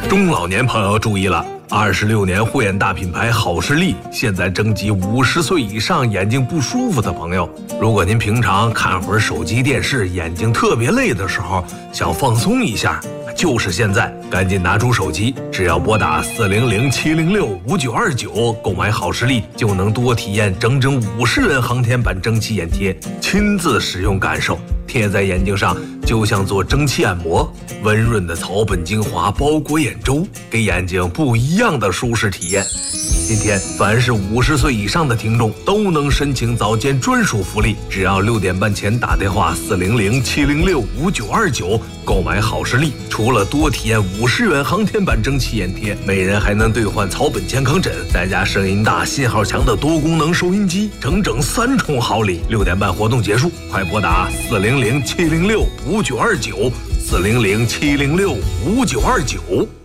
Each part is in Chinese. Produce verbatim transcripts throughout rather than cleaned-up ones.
中老年朋友注意了，二十六年护眼大品牌好视力现在征集五十岁以上眼睛不舒服的朋友。如果您平常看会儿手机电视，眼睛特别累的时候，想放松一下，就是现在，赶紧拿出手机，只要拨打四零零七零六五九二九购买好视力，就能多体验整整五十元航天版蒸汽眼贴，亲自使用感受，贴在眼睛上就像做蒸汽按摩，温润的草本精华包裹眼周，给眼睛不一样的舒适体验。今天凡是五十岁以上的听众都能申请早间专属福利，只要六点半前打电话四零零七零六五九二九购买好视力，除了多体验五十元航天版蒸汽眼贴，每人还能兑换草本健康枕，再加声音大、信号强的多功能收音机，整整三重好礼。六点半活动结束，快拨打四零零七零六五九二九四零零七零六五九二九。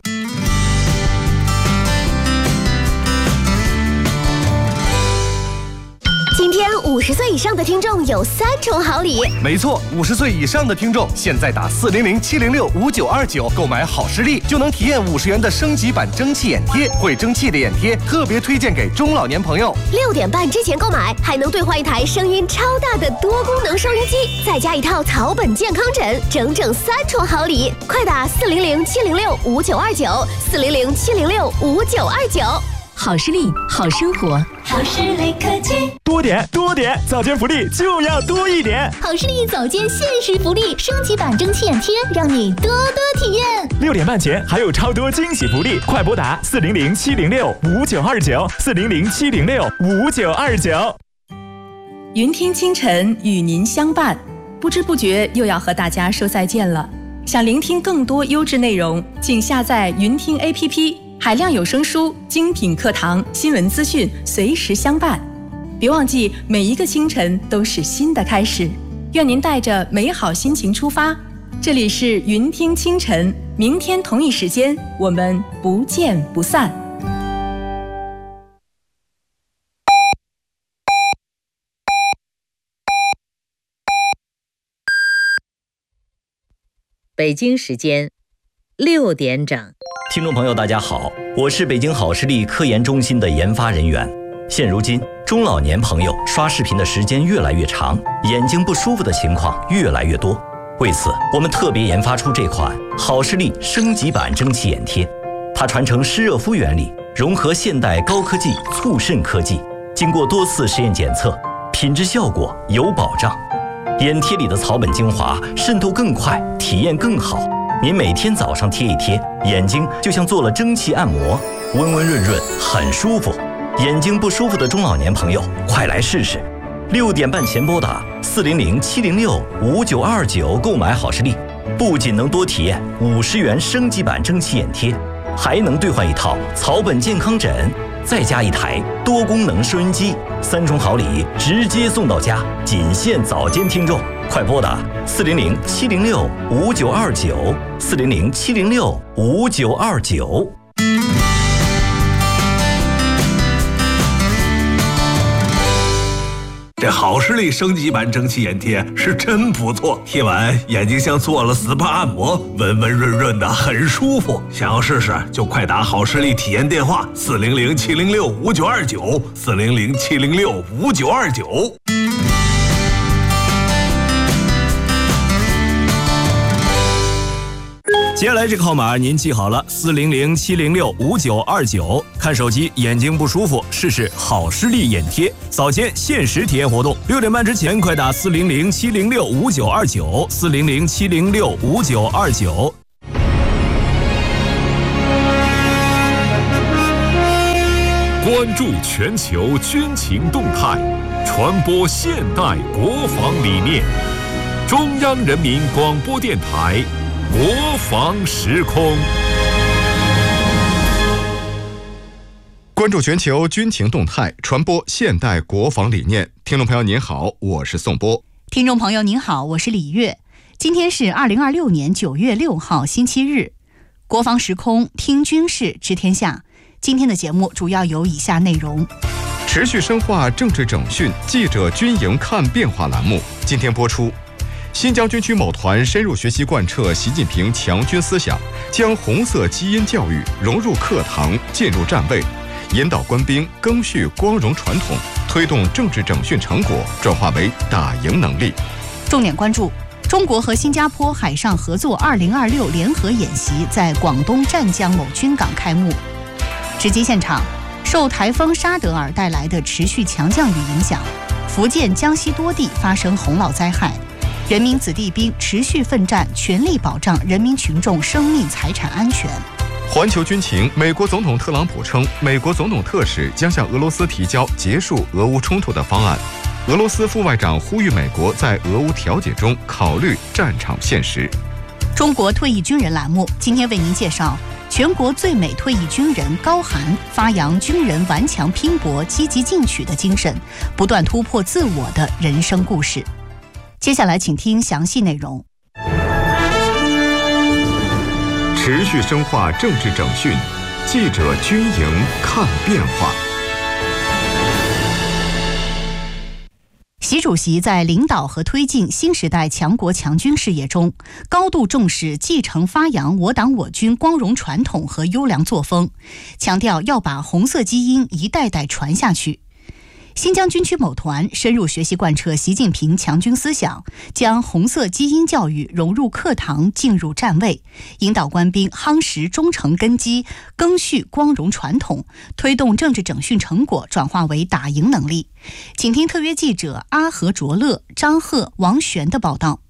今天五十岁以上的听众有三重好礼。 没错，五十岁以上的听众现在打四零零七零六五九二九购买好视力，就能体验五十元的升级版蒸汽眼贴。会蒸汽的眼贴特别推荐给中老年朋友。 六点半之前购买，还能兑换一台声音超大的多功能收音机，再加一套草本健康枕，整整三重好礼。快打四零零七零六五九二九四零零七零六五九二九。 好视力，好生活。 好视力科技， 多点多点，早间福利就要多一点。 好视力早间限时福利，升级版蒸汽眼贴，让你多多体验。 六点半前还有超多惊喜福利，快拨打四零零七零六五九二九四零零七零六五九二九。 云听清晨与您相伴，不知不觉又要和大家说再见了。想聆听更多优质内容，请下载云听 A P P。海量有声书、精品课堂、新闻资讯随时相伴。别忘记，每一个清晨都是新的开始。愿您带着美好心情出发。这里是云听清晨，明天同一时间我们不见不散。 北京时间六点整。 听众朋友大家好，我是北京好视力科研中心的研发人员。现如今中老年朋友刷视频的时间越来越长，眼睛不舒服的情况越来越多。为此我们特别研发出这款好视力升级版蒸汽眼贴，它传承湿热敷原理，融合现代高科技促渗科技，经过多次实验检测，品质效果有保障。眼贴里的草本精华渗透更快，体验更好。您每天早上贴一贴，眼睛就像做了蒸汽按摩，温温润润，很舒服。眼睛不舒服的中老年朋友，快来试试！六点半前拨打四零零七零六五九二九购买好视力，不仅能多体验五十元升级版蒸汽眼贴，还能兑换一套草本健康枕，再加一台多功能收音机，三重好礼直接送到家，仅限早间听众。快拨打四零零七零六五九二九四零零七零六五九二九。 这好视力升级版蒸汽眼贴是真不错，贴完眼睛像做了 S P A 按摩，温温润润的，很舒服。想要试试就快打好视力体验电话四零零七零六五九二九四零零七零六五九二九。 接下来这个号码您记好了，四零零七零六五九二九。看手机眼睛不舒服，试试好视力眼贴，早间限时体验活动，六点半之前快打四零零七零六五九二九四零零七零六五九二九。 关注全球军情动态，传播现代国防理念。中央人民广播电台国防时空， 关注全球军情动态，传播现代国防理念。听众朋友您好，我是宋波。 听众朋友您好，我是李月。今天是二零二六年九月六号星期日，国防时空听军事知天下。今天的节目主要有以下内容： 持续深化政治整训，记者军营看变化栏目今天播出。 新疆军区某团深入学习贯彻习近平强军思想，将红色基因教育融入课堂，进入站位，引导官兵赓续光荣传统，推动政治整训成果转化为打赢能力。 重点关注：中国和新加坡海上合作二零二六联合演习在广东湛江某军港开幕。直击现场，受台风沙德尔带来的持续强降雨影响，福建、江西多地发生洪涝灾害。人民子弟兵持续奋战，全力保障人民群众生命财产安全。 环球军情，美国总统特朗普称，美国总统特使将向俄罗斯提交结束俄乌冲突的方案。俄罗斯副外长呼吁美国在俄乌调解中考虑战场现实。 中国退役军人栏目今天为您介绍全国最美退役军人高寒发扬军人顽强拼搏、积极进取的精神，不断突破自我的人生故事。接下来请听详细内容。 持续深化政治整训，记者军营看变化。 习主席在领导和推进新时代强国强军事业中，高度重视继承发扬我党我军光荣传统和优良作风，强调要把红色基因一代代传下去。新疆军区某团深入学习贯彻习近平强军思想，将红色基因教育融入课堂，进入站位，引导官兵夯实忠诚根基，赓续光荣传统，推动政治整训成果转化为打赢能力。请听特约记者阿和卓乐、张鹤、王璇的报道。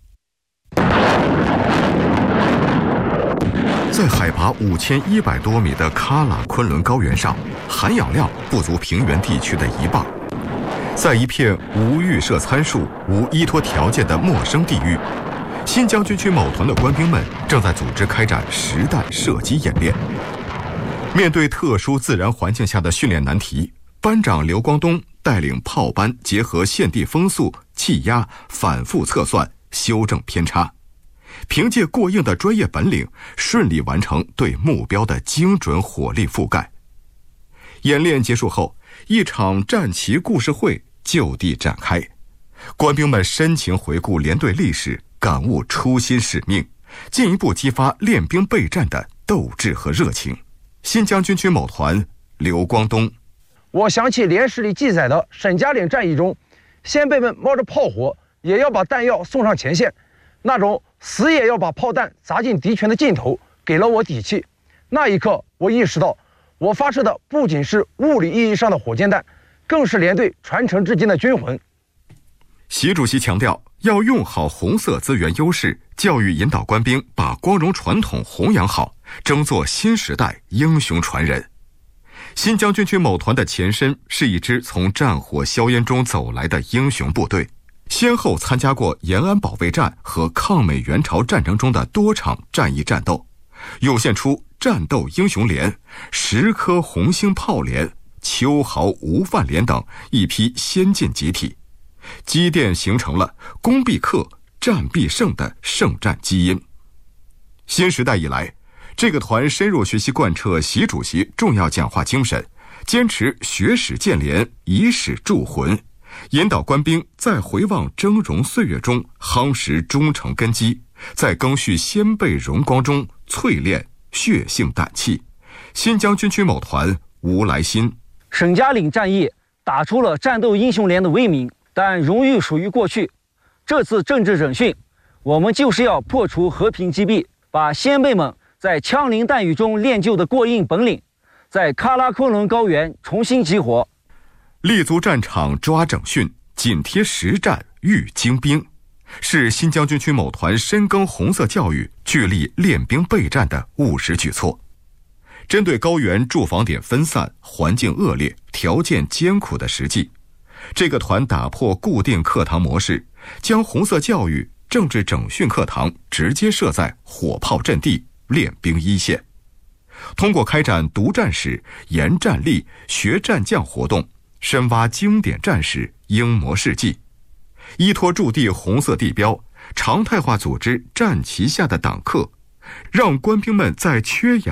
在海拔五千一百多米的喀喇昆仑高原上，含氧量不足平原地区的一半。在一片无预设参数、无依托条件的陌生地域，新疆军区某团的官兵们正在组织开展实弹射击演练。面对特殊自然环境下的训练难题，班长刘光东带领炮班结合现地风速、气压，反复测算、修正偏差，凭借过硬的专业本领，顺利完成对目标的精准火力覆盖。演练结束后，一场战旗故事会就地展开，官兵们深情回顾连队历史，感悟初心使命，进一步激发练兵备战的斗志和热情。新疆军区某团刘光东： 我想起连史里记载的沈家岭战役中，先辈们冒着炮火也要把弹药送上前线，那种死也要把炮弹砸进敌群的劲头，给了我底气。那一刻，我意识到我发射的不仅是物理意义上的火箭弹，更是连队传承至今的军魂。 习主席强调，要用好红色资源优势，教育引导官兵把光荣传统弘扬好，争做新时代英雄传人。新疆军区某团的前身是一支从战火硝烟中走来的英雄部队，先后参加过延安保卫战和抗美援朝战争中的多场战役战斗，涌现出战斗英雄连、十颗红星炮连、秋毫无犯连等一批先进集体，积淀形成了攻必克、战必胜的圣战基因。新时代以来，这个团深入学习贯彻习主席重要讲话精神，坚持学史建连、以史铸魂，引导官兵在回望峥嵘岁月中夯实忠诚根基，在赓续先辈荣光中淬炼血性胆气。新疆军区某团吴来新： 沈家岭战役打出了战斗英雄连的威名，但荣誉属于过去。这次政治整训，我们就是要破除和平积弊，把先辈们在枪林弹雨中练就的过硬本领，在喀喇昆仑高原重新激活。 立足战场抓整训，紧贴实战育精兵，是新疆军区某团深耕红色教育、聚力练兵备战的务实举措。针对高原驻防点分散、环境恶劣、条件艰苦的实际，这个团打破固定课堂模式，将红色教育政治整训课堂直接设在火炮阵地、练兵一线，通过开展读战史、研战例、学战将活动，深挖经典战史、英模事迹，依托驻地红色地标，常态化组织战旗下的党课，让官兵们在缺氧